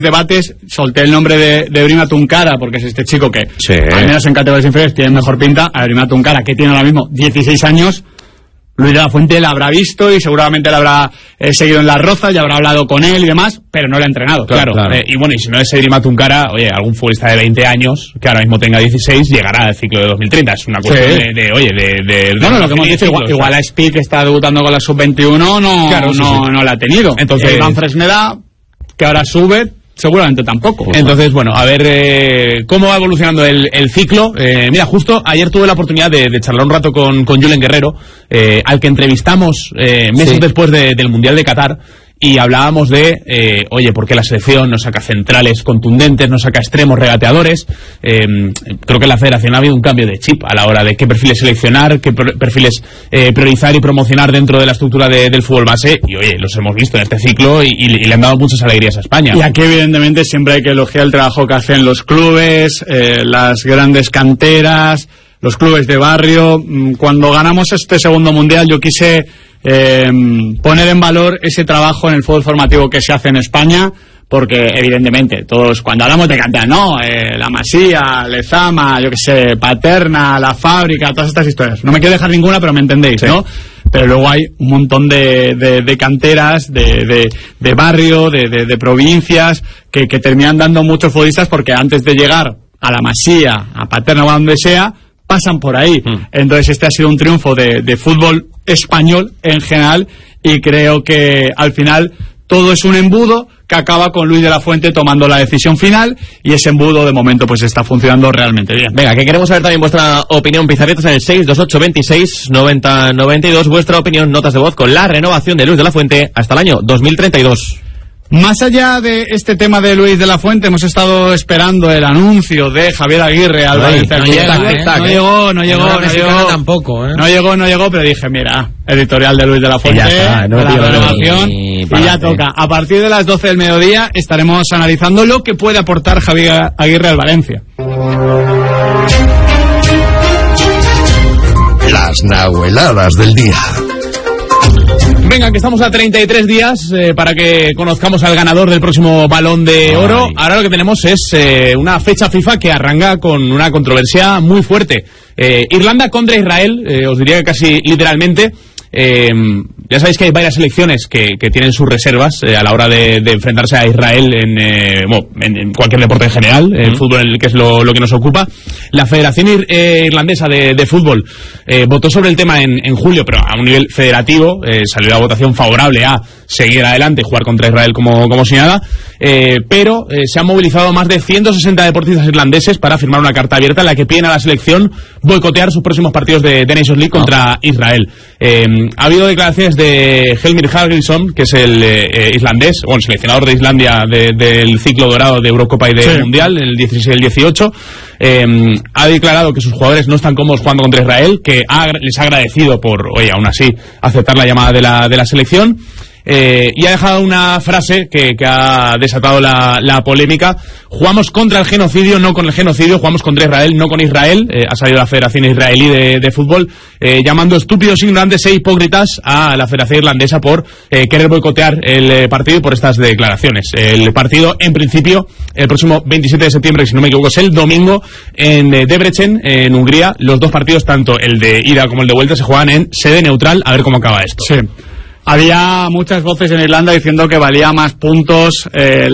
debates, solté el nombre de Brima Tunkara, porque es este chico que, sí, al menos en categorías inferiores, tiene mejor pinta. A Brima Tunkara, que tiene ahora mismo 16 años, Luis de la Fuente la habrá visto y seguramente la habrá seguido en las rozas y habrá hablado con él y demás, pero no lo ha entrenado. Claro. Y bueno, y si no es Brima Tunkara, oye, algún futbolista de 20 años que ahora mismo tenga 16 llegará al ciclo de 2030. Es una cuestión de bueno, lo que hemos dicho, igual a Speed, que está debutando con la sub-21, no la ha tenido. Entonces, Iván Fresneda, que ahora sube, seguramente tampoco. Entonces, bueno, a ver cómo va evolucionando el ciclo. Mira, justo ayer tuve la oportunidad de charlar un rato con Julen Guerrero, al que entrevistamos meses después del Mundial de Qatar, y hablábamos de, oye, ¿por qué la selección no saca centrales contundentes, no saca extremos regateadores? Creo que en la federación ha habido un cambio de chip a la hora de qué perfiles seleccionar, qué perfiles priorizar y promocionar dentro de la estructura del fútbol base, y oye, los hemos visto en este ciclo y le han dado muchas alegrías a España. Y aquí evidentemente siempre hay que elogiar el trabajo que hacen los clubes, las grandes canteras, los clubes de barrio. Cuando ganamos este segundo mundial yo quise poner en valor ese trabajo en el fútbol formativo que se hace en España, porque evidentemente todos cuando hablamos de cantera, la Masía, Lezama, yo que sé, Paterna, La Fábrica, todas estas historias, no me quiero dejar ninguna, pero me entendéis, ¿no? Pero luego hay un montón de canteras, de barrio, de provincias que terminan dando muchos futbolistas, porque antes de llegar a La Masía, a Paterna o a donde sea, pasan por ahí. Entonces este ha sido un triunfo de fútbol español en general, y creo que al final todo es un embudo que acaba con Luis de la Fuente tomando la decisión final, y ese embudo de momento pues está funcionando realmente bien. Venga, que queremos saber también vuestra opinión, pizarritos en el 628 26 90 92, vuestra opinión, notas de voz con la renovación de Luis de la Fuente hasta el año 2032. Más allá de este tema de Luis de la Fuente, hemos estado esperando el anuncio de Javier Aguirre al Valencia. No llegó tampoco, No llegó, pero dije, mira, editorial de Luis de la Fuente, la renovación, y ya toca. A partir de las 12 del mediodía estaremos analizando lo que puede aportar Javier Aguirre al Valencia. Las nahueladas del día. Venga, que estamos a 33 días para que conozcamos al ganador del próximo Balón de Oro. Ahora lo que tenemos es una fecha FIFA que arranca con una controversia muy fuerte. Irlanda contra Israel, os diría que casi literalmente. Ya sabéis que hay varias selecciones que tienen sus reservas a la hora de enfrentarse a Israel en cualquier deporte en general, el fútbol, que es lo que nos ocupa. La Federación Irlandesa de Fútbol votó sobre el tema en julio, pero a un nivel federativo. Salió la votación favorable a seguir adelante y jugar contra Israel como si nada, pero se han movilizado más de 160 deportistas irlandeses para firmar una carta abierta en la que piden a la selección boicotear sus próximos partidos de Nations League contra Israel. Ha habido declaraciones de Helmir Hallgrímsson, que es el islandés, el seleccionador de Islandia del ciclo dorado de Eurocopa y de Mundial, el 16 y el 18. Ha declarado que sus jugadores no están cómodos jugando contra Israel, que les ha agradecido por, aún así, aceptar la llamada de la selección. Y ha dejado una frase que ha desatado la polémica: jugamos contra el genocidio, no con el genocidio, jugamos contra Israel, no con Israel. Ha salido la Federación Israelí de Fútbol llamando estúpidos, ignorantes e hipócritas a la Federación Irlandesa por querer boicotear el partido y por estas declaraciones. El partido, en principio, el próximo 27 de septiembre, si no me equivoco, es el domingo, en Debrecen, en Hungría. Los dos partidos, tanto el de ida como el de vuelta, se juegan en sede neutral. A ver cómo acaba esto. Sí. Había muchas voces en Irlanda diciendo que valía más puntos el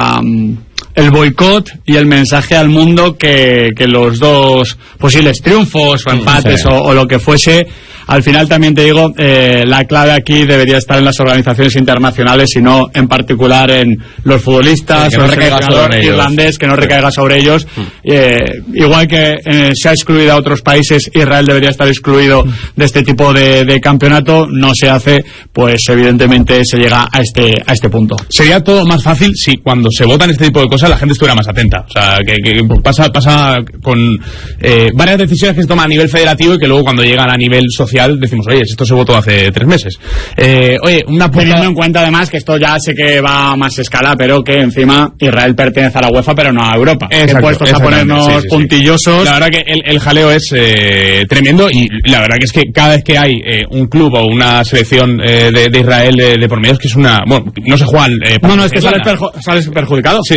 boicot y el mensaje al mundo que los dos posibles triunfos o empates o lo que fuese. Al final también te digo, la clave aquí debería estar en las organizaciones internacionales y no en particular en los futbolistas o el seleccionador irlandés, que no recaiga sobre ellos. Igual que se ha excluido a otros países, Israel debería estar excluido de este tipo de campeonato. No se hace, pues evidentemente se llega a este punto. Sería todo más fácil si cuando se votan este tipo de cosas cosas la gente estuviera más atenta. O sea, que pasa con varias decisiones que se toman a nivel federativo y que luego cuando llegan a nivel social decimos, oye, esto se votó hace 3 meses. Oye, una teniendo en cuenta además que esto ya sé que va a más escala, pero que encima Israel pertenece a la UEFA pero no a Europa. Exacto, puestos a ponernos puntillosos. La verdad que el jaleo es tremendo, y la verdad que es que cada vez que hay un club o una selección de Israel de por medio, es que es una... Bueno, no se juegan... no, es que sales perjudicado. Sí.